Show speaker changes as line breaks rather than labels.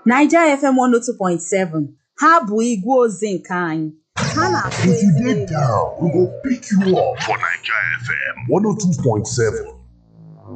Naija FM 102.7 ha bụ igwe ozi nke anyị. Ha na-akụ
If you dey down, we go pick you up for Naija FM 102.7.